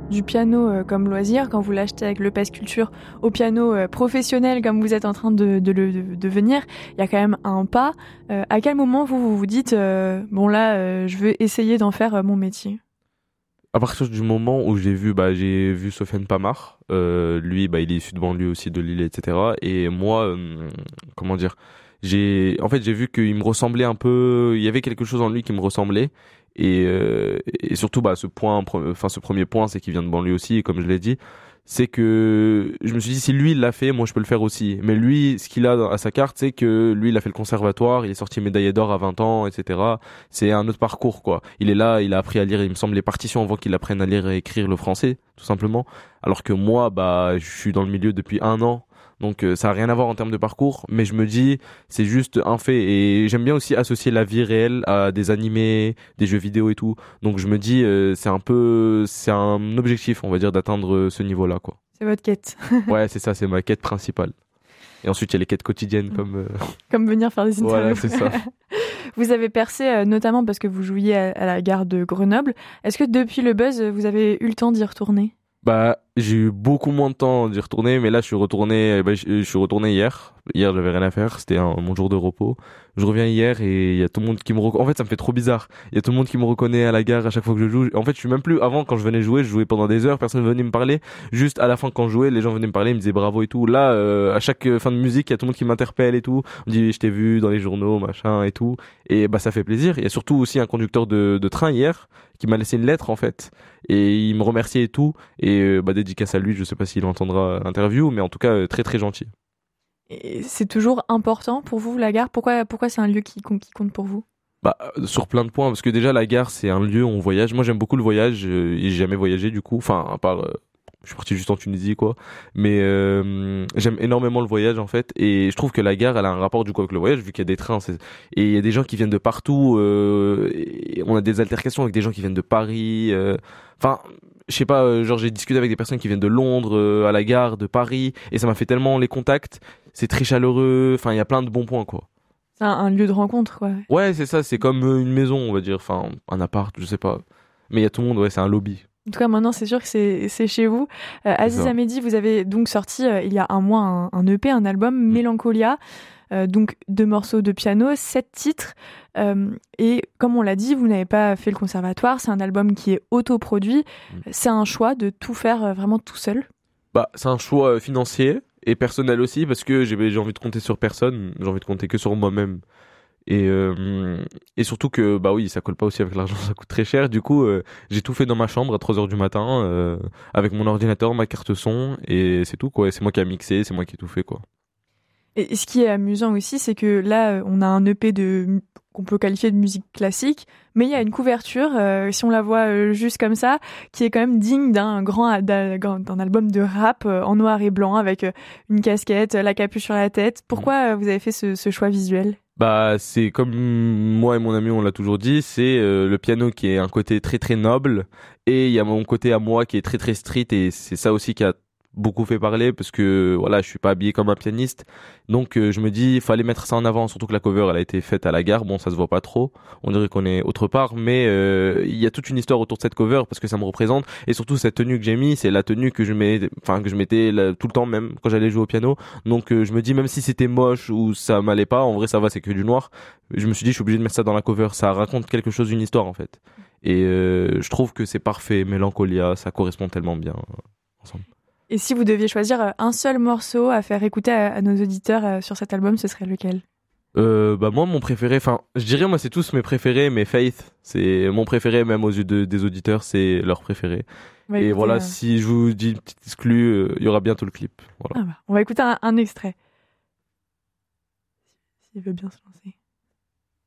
du piano comme loisir, quand vous l'achetez avec le Pass Culture, au piano professionnel comme vous êtes en train de devenir, il y a quand même un pas. À quel moment vous vous dites je veux essayer d'en faire mon métier? À partir du moment où j'ai vu Sofiane Pamar, lui, il est issu de banlieue aussi de Lille, etc. Et moi, comment dire, j'ai vu qu'il me ressemblait un peu, il y avait quelque chose en lui qui me ressemblait. Et surtout, ce premier point, c'est qu'il vient de banlieue aussi, et comme je l'ai dit, c'est que je me suis dit, si lui il l'a fait, moi je peux le faire aussi. Mais lui, ce qu'il a à sa carte, c'est que lui, il a fait le conservatoire, il est sorti médaillé d'or à 20 ans, etc. C'est un autre parcours, quoi. Il est là, il a appris à lire, il me semble, les partitions avant qu'il apprenne à lire et écrire le français, tout simplement. Alors que moi, je suis dans le milieu depuis 1 an. Donc ça a rien à voir en termes de parcours, mais je me dis c'est juste un fait et j'aime bien aussi associer la vie réelle à des animés, des jeux vidéo et tout. Donc je me dis c'est un objectif on va dire d'atteindre ce niveau-là quoi. C'est votre quête. Ouais, c'est ça, c'est ma quête principale. Et ensuite il y a les quêtes quotidiennes comme Comme venir faire des interviews. voilà, c'est ça. Vous avez percé notamment parce que vous jouiez à la gare de Grenoble. Est-ce que depuis le buzz, vous avez eu le temps d'y retourner? J'ai eu beaucoup moins de temps d'y retourner, mais là, je suis retourné, je suis retourné hier. Hier, j'avais rien à faire, c'était mon jour de repos. Je reviens hier et il y a tout le monde qui me reconnaît. En fait, ça me fait trop bizarre. Il y a tout le monde qui me reconnaît à la gare à chaque fois que je joue. En fait, je suis même plus, avant, quand je venais jouer, je jouais pendant des heures, personne venait me parler. Juste à la fin, quand je jouais, les gens venaient me parler, ils me disaient bravo et tout. Là, à chaque fin de musique, il y a tout le monde qui m'interpelle et tout. On me dit, je t'ai vu dans les journaux, machin et tout. Et ça fait plaisir. Il y a surtout aussi un conducteur de train hier qui m'a laissé une lettre, en fait. Et il me remerciait et tout. Et dédicace à lui, je sais pas s'il entendra l'interview, mais en tout cas, très très gentil. Et c'est toujours important pour vous, la gare? Pourquoi c'est un lieu qui compte pour vous? Sur plein de points, parce que déjà la gare c'est un lieu où on voyage. Moi j'aime beaucoup le voyage, et j'ai jamais voyagé du coup, enfin à part je suis parti juste en Tunisie quoi, mais j'aime énormément le voyage en fait, et je trouve que la gare elle a un rapport du coup avec le voyage vu qu'il y a des trains et il y a des gens qui viennent de partout, et on a des altercations avec des gens qui viennent de Paris, enfin je sais pas, genre j'ai discuté avec des personnes qui viennent de Londres, à la gare de Paris, et ça m'a fait tellement les contacts, c'est très chaleureux, enfin il y a plein de bons points quoi. C'est un lieu de rencontre, quoi. Ouais, c'est ça, c'est comme une maison, on va dire, enfin, un appart, je sais pas. Mais il y a tout le monde, ouais, c'est un lobby. En tout cas, maintenant, c'est sûr que c'est chez vous. C'est Aziz ça. Ahmedi, vous avez donc sorti il y a un mois un EP, un album, Mélancolia, donc 2 morceaux de piano, 7 titres. Et comme on l'a dit, vous n'avez pas fait le conservatoire, c'est un album qui est autoproduit. C'est un choix de tout faire vraiment tout seul? C'est un choix financier et personnel aussi, parce que j'ai envie de compter sur personne, j'ai envie de compter que sur moi-même. Et surtout que, oui, ça colle pas aussi avec l'argent, ça coûte très cher. Du coup, j'ai tout fait dans ma chambre à 3 heures du matin, avec mon ordinateur, ma carte son, et c'est tout, quoi. Et c'est moi qui a mixé, c'est moi qui ai tout fait, quoi. Et ce qui est amusant aussi, c'est que là, on a un EP qu'on peut qualifier de musique classique, mais il y a une couverture, si on la voit juste comme ça, qui est quand même digne d'un album de rap en noir et blanc, avec une casquette, la capuche sur la tête. Pourquoi vous avez fait ce choix visuel? C'est comme moi et mon ami on l'a toujours dit, c'est le piano qui est un côté très très noble, et il y a mon côté à moi qui est très très street, et c'est ça aussi qui a beaucoup fait parler, parce que voilà, je suis pas habillé comme un pianiste, donc je me dis il fallait mettre ça en avant, surtout que la cover elle a été faite à la gare, bon ça se voit pas trop, on dirait qu'on est autre part, mais il y a toute une histoire autour de cette cover parce que ça me représente, et surtout cette tenue que j'ai mis, c'est la tenue que je mettais tout le temps, même quand j'allais jouer au piano. Donc je me dis, même si c'était moche ou ça m'allait pas, en vrai ça va, c'est que du noir, je me suis dit je suis obligé de mettre ça dans la cover, ça raconte quelque chose, une histoire en fait, et je trouve que c'est parfait. Mélancolia, ça correspond tellement bien ensemble. Et si vous deviez choisir un seul morceau à faire écouter à nos auditeurs sur cet album, ce serait lequel? Moi mon préféré, enfin je dirais moi c'est tous mes préférés, mais Faith c'est mon préféré, même aux yeux des auditeurs c'est leur préféré. Et voilà, si je vous dis une petite exclue, il y aura bientôt le clip, voilà. On va écouter un extrait, s'il veut bien se lancer.